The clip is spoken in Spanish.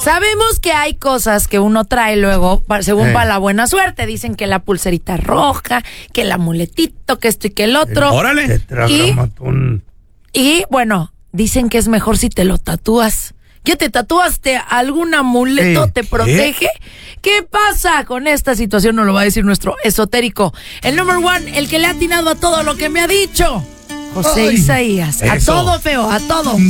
Sabemos que hay cosas que uno trae luego, según para la buena suerte. Dicen que la pulserita roja, que el amuletito, que esto y que el otro. ¡Órale! Tetragramatón. Y bueno, dicen que es mejor si te lo tatúas. ¿Ya te tatuaste algún amuleto? ¿Te protege? ¿Qué pasa con esta situación? Nos lo va a decir nuestro esotérico. El number one, el que le ha atinado a todo lo que me ha dicho. José Isaías. A todo, feo, a todo.